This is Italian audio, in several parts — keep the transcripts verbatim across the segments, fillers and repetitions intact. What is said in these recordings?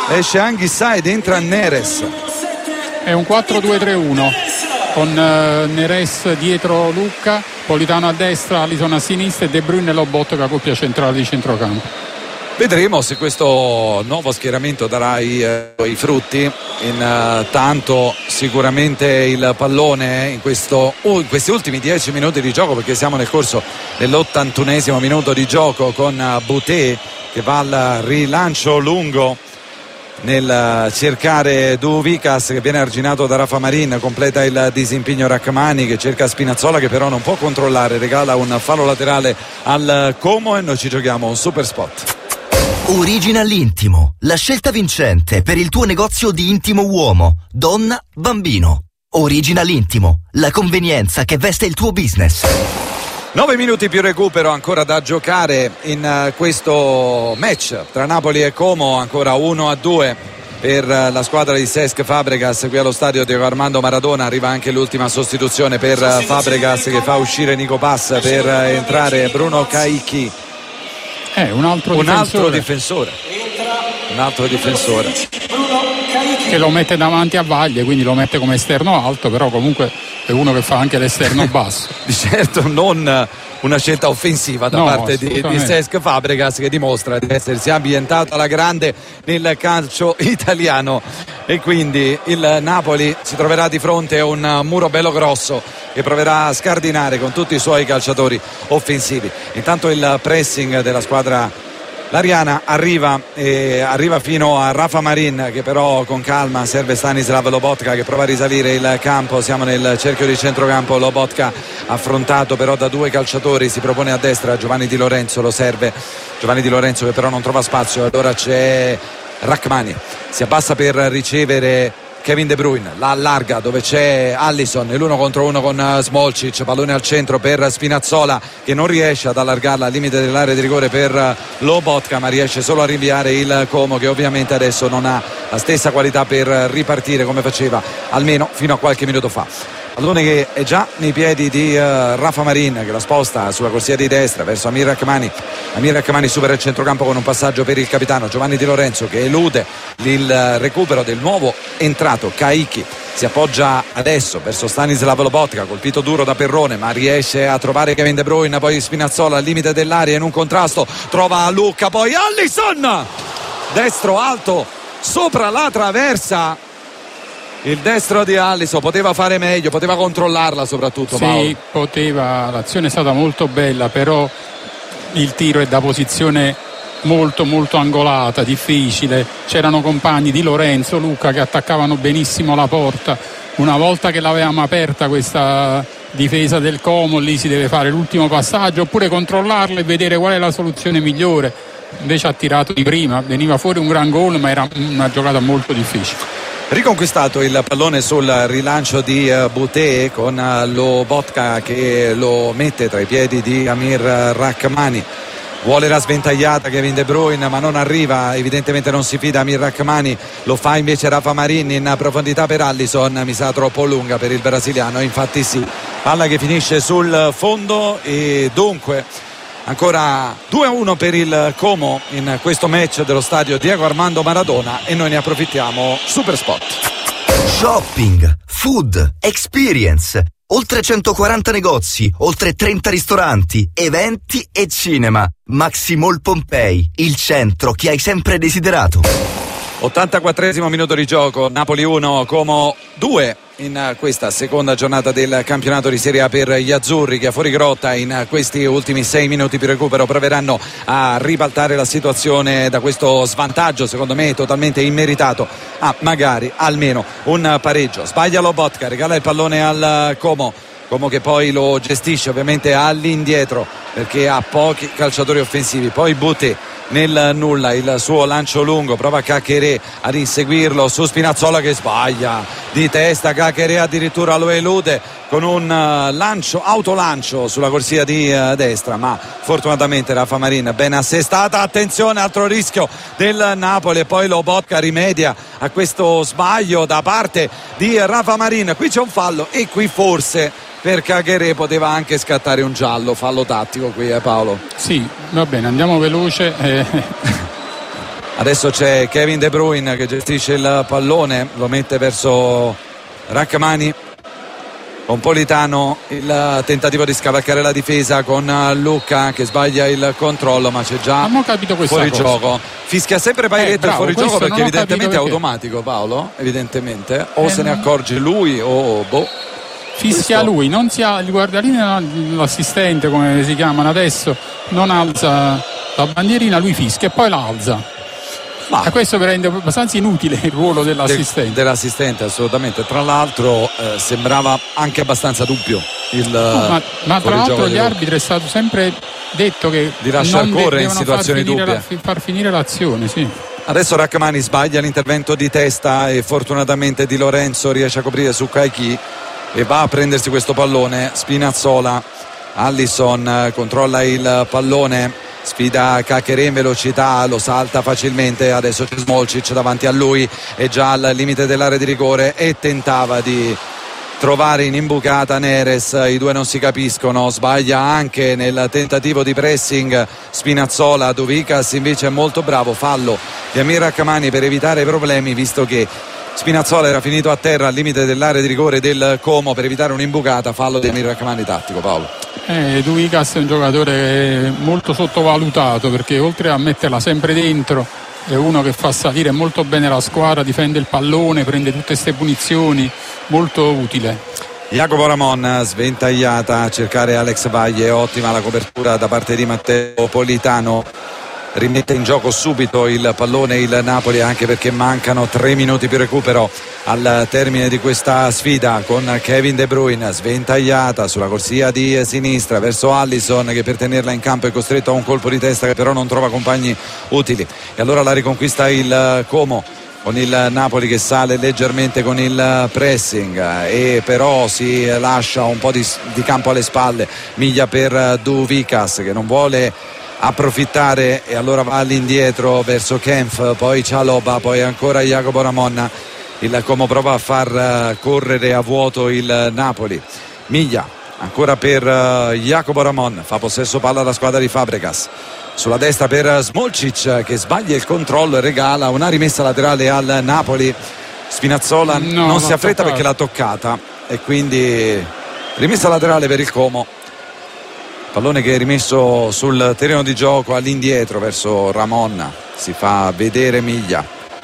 esce Anghissà ed entra Neres. È un quattro due tre uno con uh, Neres dietro Lucca, Politano a destra, Alisson a sinistra e De Bruyne e Lobotka, coppia centrale di centrocampo. Vedremo se questo nuovo schieramento darà i, eh, i frutti. Intanto sicuramente il pallone in, questo, uh, in questi ultimi dieci minuti di gioco, perché siamo nel corso dell'ottantunesimo minuto di gioco, con uh, Boutet che va al rilancio lungo nel cercare Duvicas, che viene arginato da Rafa Marin, completa il disimpegno Rachmani che cerca Spinazzola, che però non può controllare, regala un fallo laterale al Como e noi ci giochiamo un super spot. Original Intimo, la scelta vincente per il tuo negozio di intimo uomo, donna, bambino. Original Intimo, la convenienza che veste il tuo business. Nove minuti più recupero ancora da giocare in questo match tra Napoli e Como, ancora uno a due per la squadra di Cesc Fabregas qui allo stadio Diego Armando Maradona. Arriva anche l'ultima sostituzione per Fabregas, che fa uscire Nico Pass per entrare Bruno Caicchi. Eh, un altro un difensore. altro difensore un altro difensore che lo mette davanti a Vaglie, quindi lo mette come esterno alto, però comunque è uno che fa anche l'esterno basso. Di certo non una scelta offensiva da no, parte di, di Cesc Fabregas, che dimostra di essersi ambientato alla grande nel calcio italiano, e quindi il Napoli si troverà di fronte a un muro bello grosso che proverà a scardinare con tutti i suoi calciatori offensivi. Intanto il pressing della squadra Lariana arriva e arriva fino a Rafa Marin, che però con calma serve Stanislav Lobotka, che prova a risalire il campo. Siamo nel cerchio di centrocampo, Lobotka affrontato però da due calciatori, si propone a destra, Giovanni Di Lorenzo lo serve, Giovanni Di Lorenzo che però non trova spazio, allora c'è Rachmani, si abbassa per ricevere Kevin De Bruyne, la allarga dove c'è Alisson, l'uno contro uno con Smolcic, pallone al centro per Spinazzola che non riesce ad allargarla al limite dell'area di rigore per Lobotka, ma riesce solo a rinviare il Como, che ovviamente adesso non ha la stessa qualità per ripartire come faceva almeno fino a qualche minuto fa. Pallone che è già nei piedi di uh, Rafa Marin, che la sposta sulla corsia di destra verso Amir Rachmani. Amir Rachmani supera il centrocampo con un passaggio per il capitano Giovanni Di Lorenzo, che elude il recupero del nuovo entrato Caicchi. Si appoggia adesso verso Stanislav Lobotka, colpito duro da Perrone, ma riesce a trovare Kevin De Bruyne, poi Spinazzola al limite dell'area in un contrasto, trova Lucca, poi Alisson destro alto sopra la traversa. Il destro di Alisson poteva fare meglio, poteva controllarla soprattutto. Sì, Paolo. poteva, l'azione è stata molto bella, però il tiro è da posizione molto molto angolata, difficile. C'erano compagni Di Lorenzo, Lucca che attaccavano benissimo la porta. Una volta che l'avevamo aperta questa difesa del Como, lì si deve fare l'ultimo passaggio oppure controllarla e vedere qual è la soluzione migliore. Invece ha tirato di prima, veniva fuori un gran gol, ma era una giocata molto difficile. Riconquistato il pallone sul rilancio di uh, Boutet, con uh, Lobotka che lo mette tra i piedi di Amir Rachmani. Vuole la sventagliata Kevin De Bruyne, ma non arriva, evidentemente non si fida Amir Rachmani, lo fa invece Rafa Marin in profondità per Alisson, mi sa troppo lunga per il brasiliano, infatti sì, palla che finisce sul fondo e dunque ancora due a uno per il Como in questo match dello stadio Diego Armando Maradona, e noi ne approfittiamo. Super spot. Shopping, food, experience, oltre centoquaranta negozi, oltre trenta ristoranti, eventi e cinema. Maxi Mall Pompei, il centro che hai sempre desiderato. ottantaquattresimo minuto di gioco, Napoli uno, Como due in questa seconda giornata del campionato di Serie A per gli azzurri, che a fuori grotta in questi ultimi sei minuti più recupero proveranno a ribaltare la situazione da questo svantaggio, secondo me totalmente immeritato, a magari almeno un pareggio. Sbaglia Lobotka, regala il pallone al Como, Como che poi lo gestisce ovviamente all'indietro perché ha pochi calciatori offensivi. Poi Boutet nel nulla, il suo lancio lungo, prova Caqueré ad inseguirlo su Spinazzola che sbaglia di testa, Caqueré addirittura lo elude con un lancio, autolancio sulla corsia di destra, ma fortunatamente Rafa Marin ben assestata. Attenzione, altro rischio del Napoli, e poi Lobotka rimedia a questo sbaglio da parte di Rafa Marin. Qui c'è un fallo e qui forse per Caqueré poteva anche scattare un giallo, fallo tattico qui, eh Paolo? Sì, va bene, andiamo veloce. Eh. Adesso c'è Kevin De Bruyne che gestisce il pallone, lo mette verso Rrahmani con Politano, il tentativo di scavalcare la difesa con Lucca che sbaglia il controllo, ma c'è già fuori cosa. gioco. Fischia sempre Pairetto eh, il fuori gioco perché evidentemente è perché. automatico, Paolo, evidentemente o eh, se ne accorge lui o boh. Fischia Questo. lui, non si ha, il guardalinea, l'assistente come si chiamano adesso, non alza la bandierina, lui fischia e poi la alza. Ma e questo rende abbastanza inutile il ruolo dell'assistente. De, dell'assistente, assolutamente. Tra l'altro eh, sembrava anche abbastanza dubbio il no, ma, ma tra l'altro gli di arbitri è stato sempre detto che di lasciar non correre de- in situazioni far dubbie. La, far finire l'azione, sì. Adesso Rrahmani sbaglia l'intervento di testa e fortunatamente Di Lorenzo riesce a coprire su Kayki e va a prendersi questo pallone. Spinazzola, Allison eh, controlla il pallone, sfida Cacheré in velocità, lo salta facilmente, adesso c'è Smolcic davanti a lui, è già al limite dell'area di rigore e tentava di trovare in imbucata Neres, i due non si capiscono, sbaglia anche nel tentativo di pressing Spinazzola. Duvicas invece è molto bravo, fallo di Amir Rrahmani per evitare problemi, visto che Spinazzola era finito a terra al limite dell'area di rigore del Como per evitare un'imbucata. Fallo di Amir Rrahmani tattico, Paolo. Eh, Duvicas è un giocatore molto sottovalutato perché oltre a metterla sempre dentro è uno che fa salire molto bene la squadra, difende il pallone, prende tutte queste punizioni, molto utile. Jacopo Ramon, sventagliata a cercare Alex Vaglie, ottima la copertura da parte di Matteo Politano. Rimette in gioco subito il pallone il Napoli, anche perché mancano tre minuti più recupero al termine di questa sfida, con Kevin De Bruyne sventagliata sulla corsia di sinistra verso Allison che per tenerla in campo è costretto a un colpo di testa che però non trova compagni utili, e allora la riconquista il Como con il Napoli che sale leggermente con il pressing e però si lascia un po' di, di campo alle spalle. Miglia per Duvicas che non vuole approfittare e allora va all'indietro verso Kempf, poi Cialoba, poi ancora Jacopo Ramon. Il Como prova a far correre a vuoto il Napoli. Miglia ancora per Jacopo Ramon, fa possesso palla alla squadra di Fabregas, sulla destra per Smolcic che sbaglia il controllo e regala una rimessa laterale al Napoli. Spinazzola no, non si affretta perché l'ha toccata e quindi rimessa laterale per il Como. Pallone che è rimesso sul terreno di gioco all'indietro verso Ramon, si fa vedere Miglia,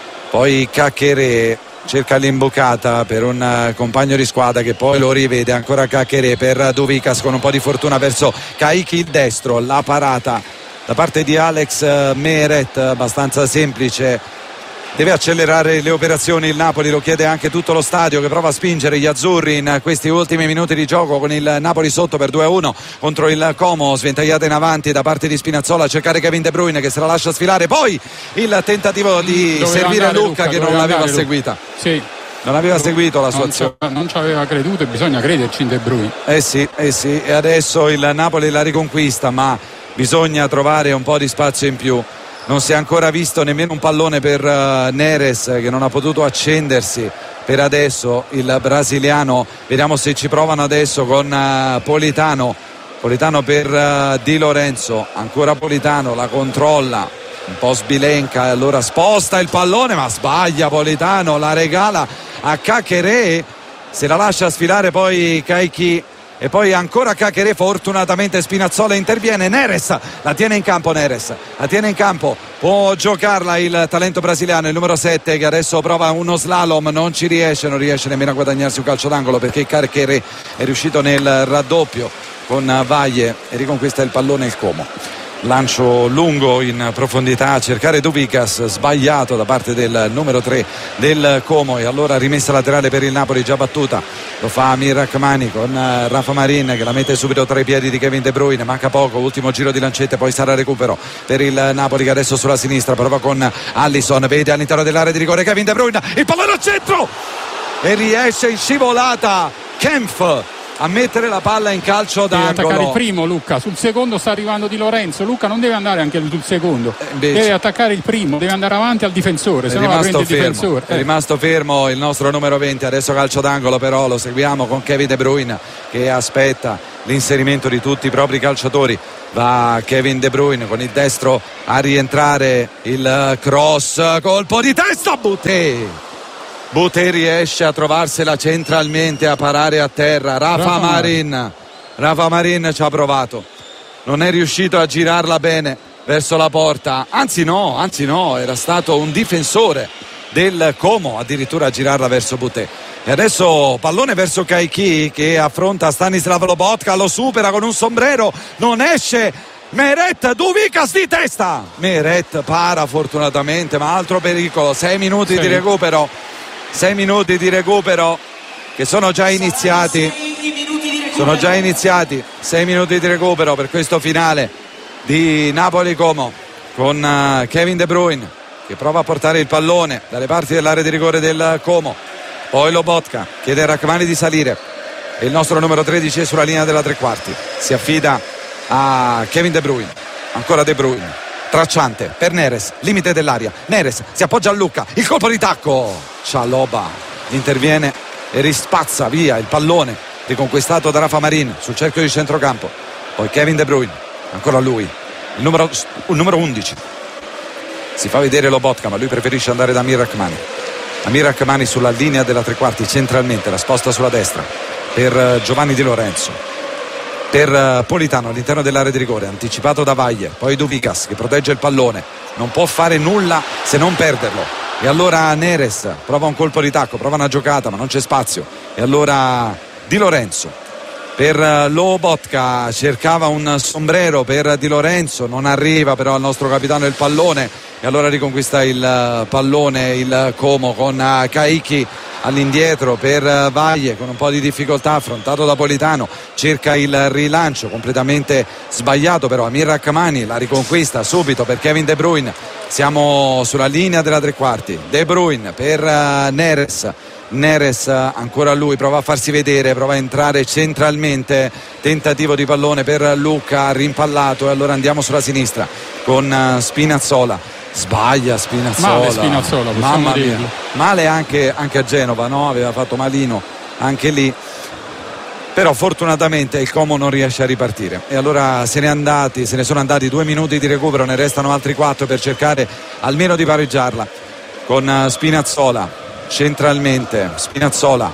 poi Cacheré cerca l'imbucata per un compagno di squadra che poi lo rivede, ancora Cacheré per Duvicas con un po' di fortuna verso Kayki il destro, la parata da parte di Alex Meret abbastanza semplice. Deve accelerare le operazioni il Napoli, lo chiede anche tutto lo stadio che prova a spingere gli azzurri in questi ultimi minuti di gioco, con il Napoli sotto per due a uno contro il Como. Sventagliata in avanti da parte di Spinazzola a cercare Kevin De Bruyne che se la lascia sfilare, poi il tentativo di doveva servire a Lucca, Lucca che non l'aveva andare, seguita sì. non aveva seguito la sua non azione, ci, non ci aveva creduto e bisogna crederci in De Bruyne. eh sì, eh sì, e adesso il Napoli la riconquista, ma bisogna trovare un po' di spazio in più. Non si è ancora visto nemmeno un pallone per uh, Neres, che non ha potuto accendersi per adesso il brasiliano. Vediamo se ci provano adesso con uh, Politano Politano per uh, Di Lorenzo, ancora Politano, la controlla un po' sbilenca e allora sposta il pallone ma sbaglia Politano, la regala a Cacheré, se la lascia sfilare poi Kayki e poi ancora Cacheré. Fortunatamente Spinazzola interviene, Neres la tiene in campo, Neres la tiene in campo, può giocarla il talento brasiliano, il numero sette, che adesso prova uno slalom, non ci riesce, non riesce nemmeno a guadagnarsi un calcio d'angolo perché Cacheré è riuscito nel raddoppio con Vaglie e riconquista il pallone il Como. Lancio lungo in profondità a cercare Duvicas, sbagliato da parte del numero tre del Como, e allora rimessa laterale per il Napoli già battuta, lo fa Amir Rrahmani con Rafa Marin che la mette subito tra i piedi di Kevin De Bruyne, manca poco, ultimo giro di lancette, poi sarà recupero per il Napoli che adesso sulla sinistra prova con Allison, vede all'interno dell'area di rigore Kevin De Bruyne, il pallone al centro e riesce in scivolata Kempf a mettere la palla in calcio d'angolo. Deve attaccare il primo Lucca, sul secondo sta arrivando Di Lorenzo, Lucca non deve andare anche sul secondo, invece deve attaccare il primo, deve andare avanti al difensore, se no la prende il difensore. È eh. rimasto fermo il nostro numero venti, adesso calcio d'angolo, però lo seguiamo con Kevin De Bruyne che aspetta l'inserimento di tutti i propri calciatori. Va Kevin De Bruyne con il destro a rientrare, il cross, colpo di testa, Boutet Boutet riesce a trovarsela centralmente, a parare a terra. Rafa Rafa Marin Rafa Marin ci ha provato, non è riuscito a girarla bene verso la porta, anzi no, anzi no, era stato un difensore del Como addirittura a girarla verso Boutet. E adesso pallone verso Kaiki che affronta Stanislav Lobotka, lo supera con un sombrero, non esce Meret, Duvikas di testa, Meret para fortunatamente, ma altro pericolo. Sei minuti sì. di recupero sei minuti di recupero che sono già iniziati sono già iniziati sei minuti di recupero per questo finale di Napoli-Como, con uh, Kevin De Bruyne che prova a portare il pallone dalle parti dell'area di rigore del Como, poi Lobotka chiede a Rachmani di salire e il nostro numero tredici è sulla linea della tre quarti, si affida a Kevin De Bruyne, ancora De Bruyne, tracciante per Neres, limite dell'area, Neres si appoggia a Lucca, il colpo di tacco, Chalobah interviene e rispazza via il pallone riconquistato da Rafa Marin sul cerchio di centrocampo, poi Kevin De Bruyne, ancora lui, il numero, il numero undici, si fa vedere Lobotka ma lui preferisce andare da Amir Rachmani. Amir Rachmani sulla linea della tre quarti centralmente, la sposta sulla destra per Giovanni Di Lorenzo, per Politano all'interno dell'area di rigore, anticipato da Vaglie, poi Duvikas che protegge il pallone, non può fare nulla se non perderlo, e allora Neres prova un colpo di tacco, prova una giocata ma non c'è spazio, e allora Di Lorenzo per Lobotka, cercava un sombrero per Di Lorenzo, non arriva però al nostro capitano il pallone, e allora riconquista il pallone il Como con Kaiki all'indietro per Vaglie con un po' di difficoltà, affrontato da Politano, cerca il rilancio completamente sbagliato però Amir Rachmani, la riconquista subito per Kevin De Bruyne, siamo sulla linea della tre quarti, De Bruyne per Neres, Neres ancora lui, prova a farsi vedere, prova a entrare centralmente, tentativo di pallone per Lucca, rimpallato, e allora andiamo sulla sinistra con Spinazzola, sbaglia Spinazzola, male Spinazzola, mamma mia, dirlo. male anche, anche a Genova, no? Aveva fatto malino anche lì, però fortunatamente il Como non riesce a ripartire, e allora se ne, andati, se ne sono andati due minuti di recupero, ne restano altri quattro per cercare almeno di pareggiarla, con Spinazzola centralmente, Spinazzola,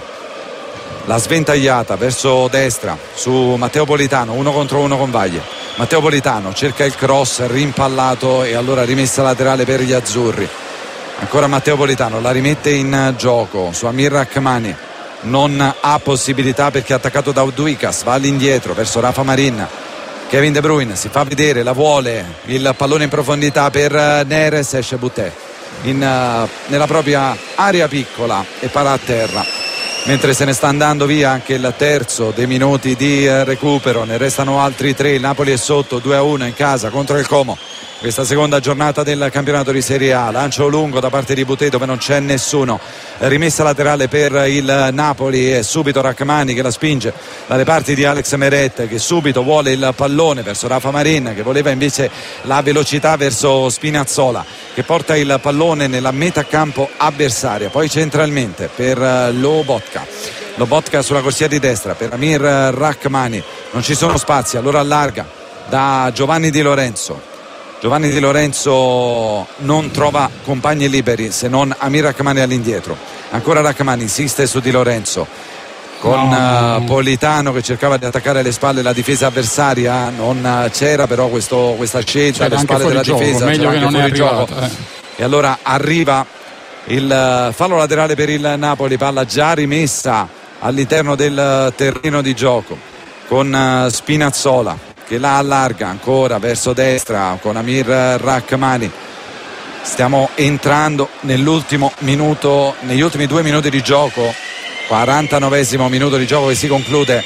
la sventagliata verso destra su Matteo Politano, uno contro uno con Vaglie, Matteo Politano cerca il cross, rimpallato, e allora rimessa laterale per gli azzurri, ancora Matteo Politano, la rimette in gioco su Amir Rachmani, non ha possibilità perché è attaccato da Duvikas, va all'indietro verso Rafa Marin, Kevin De Bruyne si fa vedere, la vuole, il pallone in profondità per Neres, esce Boutet in, uh, nella propria area piccola e para a terra, mentre se ne sta andando via anche il terzo dei minuti di uh, recupero, ne restano altri tre, il Napoli è sotto due a uno in casa contro il Como, questa seconda giornata del campionato di Serie A, lancio lungo da parte di Boutet dove non c'è nessuno, rimessa laterale per il Napoli e subito Rachmani che la spinge dalle parti di Alex Meret, che subito vuole il pallone verso Rafa Marin, che voleva invece la velocità verso Spinazzola, che porta il pallone nella metà campo avversaria, poi centralmente per Lobotka, Lobotka sulla corsia di destra per Amir Rachmani, non ci sono spazi, allora allarga da Giovanni Di Lorenzo, Giovanni Di Lorenzo non trova compagni liberi se non Amir Rachmani all'indietro, ancora Rachmani insiste su Di Lorenzo con no. uh, Politano che cercava di attaccare alle spalle la difesa avversaria, non uh, c'era però questo, questa scelta alle spalle della gioco, difesa, meglio che non è arrivato, eh. E allora arriva il uh, fallo laterale per il Napoli, palla già rimessa all'interno del terreno di gioco con uh, Spinazzola che la allarga ancora verso destra con Amir Rachmani. Stiamo entrando nell'ultimo minuto, negli ultimi due minuti di gioco, quarantanovesimo minuto di gioco che si conclude,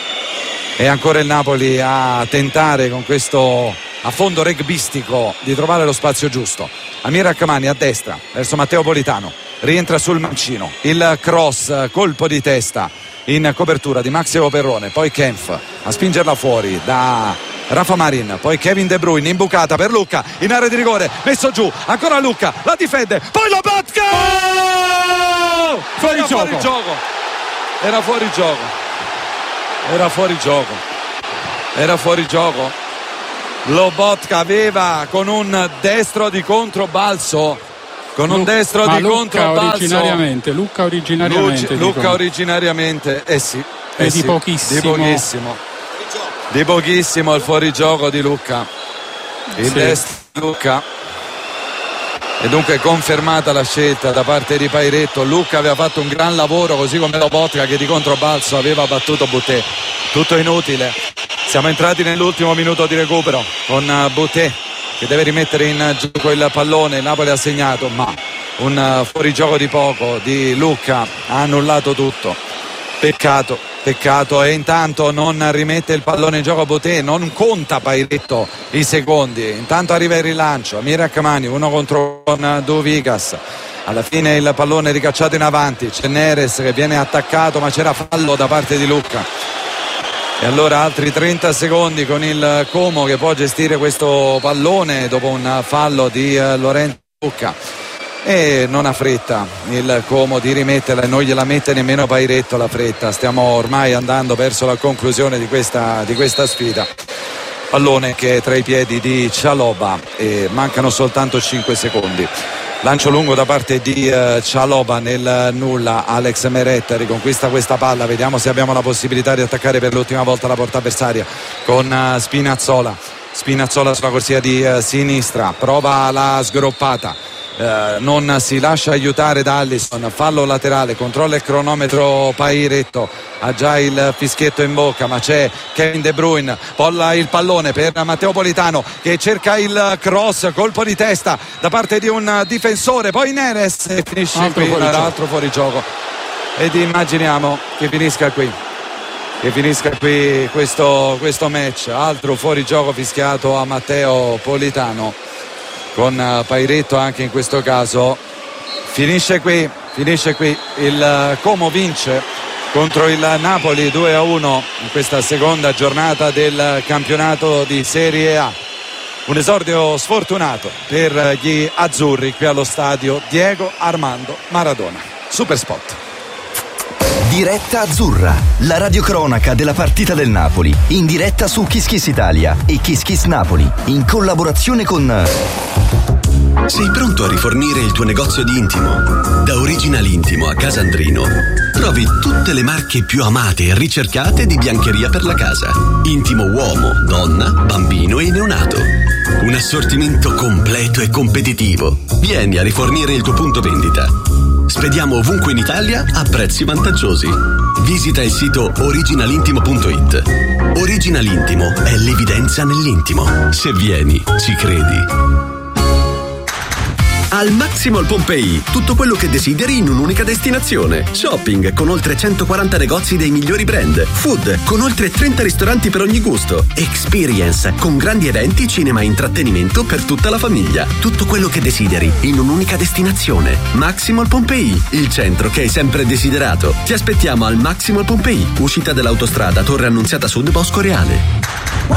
e ancora il Napoli a tentare con questo affondo rugbyistico di trovare lo spazio giusto. Amir Rachmani a destra verso Matteo Politano, rientra sul mancino, il cross, colpo di testa in copertura di Maximo Perrone, poi Kempf a spingerla fuori da Rafa Marin, poi Kevin De Bruyne imbucata per Lucca in area di rigore, messo giù, ancora Lucca, la difende, poi Lobotka! Oh! Fuori era gioco. fuori gioco era fuori gioco era fuori gioco era fuori gioco. Lobotka aveva con un destro di controbalzo con un Luca, destro di Luca controbalzo originariamente Luca originariamente Luca, Luca originariamente eh sì, eh è sì, di pochissimo di pochissimo di pochissimo il fuorigioco di Luca, il sì. destro di Luca. E dunque confermata la scelta da parte di Pairetto. Luca aveva fatto un gran lavoro, così come Lobotka che di controbalzo aveva battuto Boutet. Tutto inutile. Siamo entrati nell'ultimo minuto di recupero con Boutet che deve rimettere in gioco il pallone. Il Napoli ha segnato, ma un fuorigioco di poco di Luca ha annullato tutto. Peccato, peccato. E intanto non rimette il pallone in gioco Boutet, non conta Pairetto i secondi. Intanto arriva il rilancio, Amir Rrahmani uno contro Duvigas. Alla fine il pallone ricacciato in avanti, c'è Neres che viene attaccato, ma c'era fallo da parte di Luca. E allora altri trenta secondi con il Como che può gestire questo pallone dopo un fallo di Lorenzo Luca. E non ha fretta il Como di rimetterla e non gliela mette nemmeno Pairetto la fretta. Stiamo ormai andando verso la conclusione di questa, di questa sfida. Pallone che è tra i piedi di Cialoba e mancano soltanto cinque secondi. Lancio lungo da parte di uh, Cialoba nel nulla. Alex Meret riconquista questa palla, vediamo se abbiamo la possibilità di attaccare per l'ultima volta la porta avversaria con uh, Spinazzola. Spinazzola sulla corsia di uh, sinistra, prova la sgroppata. Uh, non si lascia aiutare da Allison, fallo laterale, controlla il cronometro Pairetto, ha già il fischietto in bocca, ma c'è Kevin De Bruyne, polla il pallone per Matteo Politano che cerca il cross, colpo di testa da parte di un difensore, poi Neres e finisce altro qui, fuorigioco. altro fuorigioco. Ed immaginiamo che finisca qui che finisca qui questo, questo match, altro fuorigioco fischiato a Matteo Politano, con Pairetto anche in questo caso. Finisce qui, finisce qui. Il Como vince contro il Napoli due a uno in questa seconda giornata del campionato di Serie A. Un esordio sfortunato per gli azzurri qui allo stadio Diego Armando Maradona. Super spot. Diretta Azzurra, la radiocronaca della partita del Napoli, in diretta su Kiss Kiss Italia e Kiss Kiss Napoli, in collaborazione con... Sei pronto a rifornire il tuo negozio di intimo? Da Original Intimo a Casandrino trovi tutte le marche più amate e ricercate di biancheria per la casa. Intimo uomo, donna, bambino e neonato. Un assortimento completo e competitivo. Vieni a rifornire il tuo punto vendita. Spediamo ovunque in Italia a prezzi vantaggiosi. Visita il sito original intimo punto it. Original Intimo è l'evidenza nell'intimo. Se vieni, ci credi. Al Maximall Pompei, tutto quello che desideri in un'unica destinazione. Shopping con oltre centoquaranta negozi dei migliori brand. Food con oltre trenta ristoranti per ogni gusto. Experience con grandi eventi, cinema e intrattenimento per tutta la famiglia. Tutto quello che desideri in un'unica destinazione. Maximall Pompei, il centro che hai sempre desiderato. Ti aspettiamo al Maximall Pompei, uscita dell'autostrada Torre Annunziata Sud Bosco Reale.